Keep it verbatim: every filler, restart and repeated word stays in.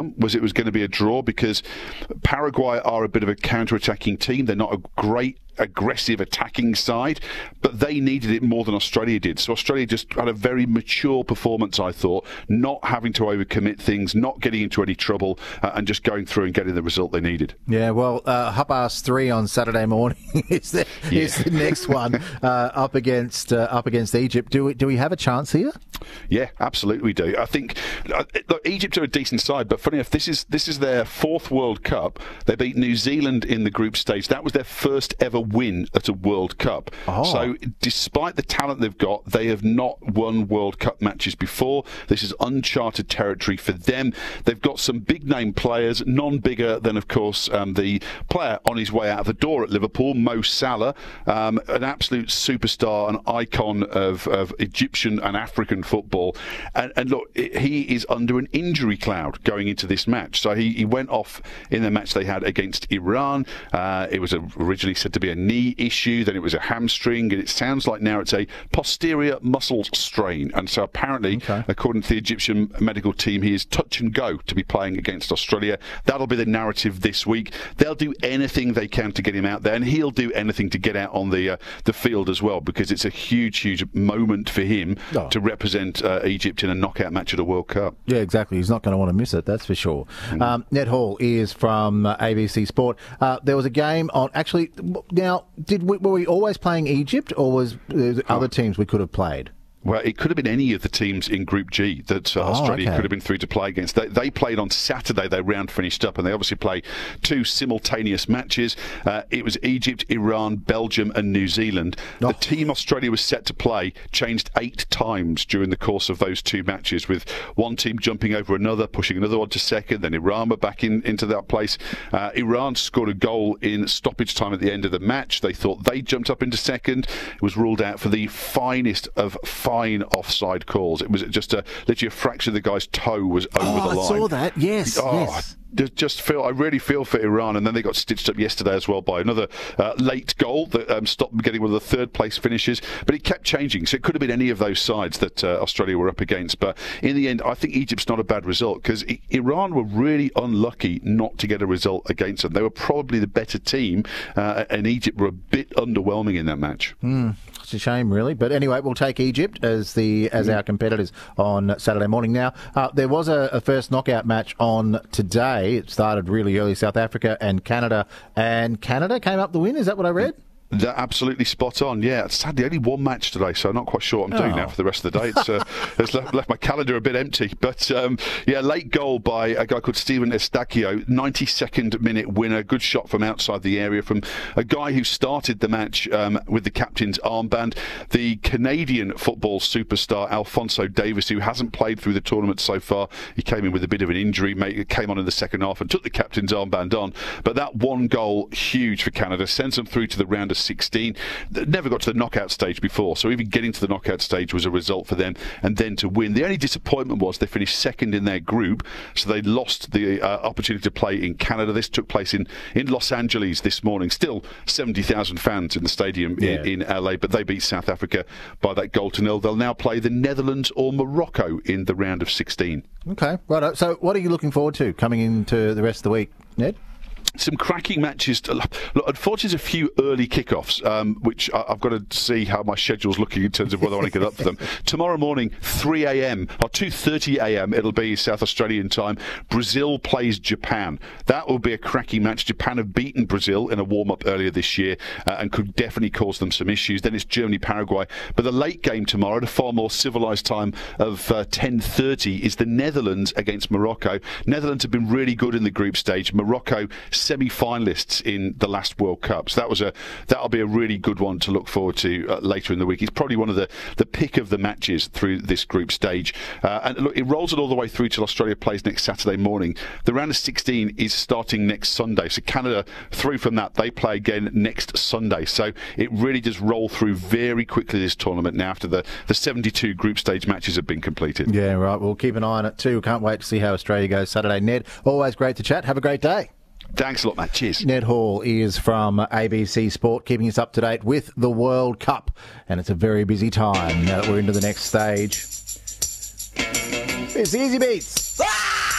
them was it was going to be a draw because Paraguay are a bit of a counter-attacking team. They're not a great aggressive attacking side, but they needed it more than Australia did. So Australia just had a very mature performance, I thought, not having to overcommit things, not getting into any trouble, uh, and just going through and getting the result they needed. Yeah, well, uh, half past three on Saturday morning is the, yeah. is the next one uh, up against uh, up against Egypt. Do we do we have a chance here? Yeah, absolutely we do. I think uh, look, Egypt are a decent side, but funny enough, this is this is their fourth World Cup. They beat New Zealand in the group stage. That was their first ever win at a World Cup. Oh. So despite the talent they've got, they have not won World Cup matches before. This is uncharted territory for them. They've got some big name players, none bigger than, of course, um, the player on his way out of the door at Liverpool, Mo Salah, um, an absolute superstar, an icon of, of Egyptian and African football. And, and look, he is under an injury cloud going into this match. So he, he went off in the match they had against Iran. Uh, it was originally said to be a knee issue, then it was a hamstring, and it sounds like now it's a posterior muscle strain. And so apparently, okay. according to the Egyptian medical team, he is touch and go to be playing against Australia. That'll be the narrative this week. They'll do anything they can to get him out there, and he'll do anything to get out on the uh, the field as well, because it's a huge, huge moment for him oh. to represent uh, Egypt in a knockout match at a World Cup. Yeah, exactly. He's not going to want to miss it, that's for sure. Mm. Um, Ned Hall is from uh, A B C Sport. Uh, there was a game on, actually, now, did we, were we always playing Egypt, or was there other teams we could have played? Well, it could have been any of the teams in Group G that uh, oh, Australia okay. could have been through to play against. They, they played on Saturday, their round finished up, and they obviously play two simultaneous matches. Uh, it was Egypt, Iran, Belgium and New Zealand. Oh. The team Australia was set to play changed eight times during the course of those two matches, with one team jumping over another, pushing another one to second, then Iran were back in, into that place. Uh, Iran scored a goal in stoppage time at the end of the match. They thought they jumped up into second. It was ruled out for the finest of fine offside calls. It was just a literally a fraction of the guy's toe was over oh, the line. I saw that. Yes. Oh, yes. Just feel, I really feel for Iran, and then they got stitched up yesterday as well by another uh, late goal that um, stopped them getting one of the third place finishes. But it kept changing, so it could have been any of those sides that uh, Australia were up against. But in the end, I think Egypt's not a bad result, because I- Iran were really unlucky not to get a result against them. They were probably the better team, uh, and Egypt were a bit underwhelming in that match. Mm, it's a shame, really. But anyway, we'll take Egypt as the as mm. our competitors on Saturday morning. Now, uh, there was a, a first knockout match on today. It started really early, South Africa and Canada, and Canada came up the win. Is that what I read? They're absolutely spot on, yeah. Sadly, only one match today, so I'm not quite sure what I'm doing oh. now for the rest of the day. It's, uh, it's left, left my calendar a bit empty. But, um, yeah, late goal by a guy called Steven Estacio, ninety-second minute winner. Good shot from outside the area from a guy who started the match um, with the captain's armband. The Canadian football superstar, Alphonso Davies, who hasn't played through the tournament so far. He came in with a bit of an injury, mate, came on in the second half and took the captain's armband on. But that one goal, huge for Canada, sends them through to the round of sixteen. Never got to the knockout stage before, so even getting to the knockout stage was a result for them, and then to win. The only disappointment was they finished second in their group, so they lost the uh, opportunity to play in Canada. This took place in, in Los Angeles this morning. Still seventy thousand fans in the stadium yeah. in, in L A, but they beat South Africa by that goal to nil. They'll now play the Netherlands or Morocco in the round of sixteen. Okay, right. So what are you looking forward to coming into the rest of the week, Ned? Some cracking matches. Look, unfortunately, there's a few early kickoffs, um, which I, I've got to see how my schedule's looking in terms of whether I want to get up for them. Tomorrow morning, three a.m. or two thirty a.m. it'll be South Australian time. Brazil plays Japan. That will be a cracking match. Japan have beaten Brazil in a warm-up earlier this year uh, and could definitely cause them some issues. Then it's Germany-Paraguay. But the late game tomorrow, at a far more civilised time of uh, ten thirty, is the Netherlands against Morocco. Netherlands have been really good in the group stage. Morocco semi-finalists in the last World Cup. So that was a that'll be a really good one to look forward to uh, later in the week. It's probably one of the, the pick of the matches through this group stage. Uh, and look, it rolls it all the way through till Australia plays next Saturday morning. The round of sixteen is starting next Sunday. So Canada, through from that, they play again next Sunday. So it really does roll through very quickly, this tournament, now after the, the seventy-two group stage matches have been completed. Yeah, right. We'll keep an eye on it too. Can't wait to see how Australia goes Saturday. Ned, always great to chat. Have a great day. Thanks a lot, Matt. Cheers. Ned Hall is from A B C Sport, keeping us up to date with the World Cup. And it's a very busy time now that we're into the next stage. It's Easy Beats.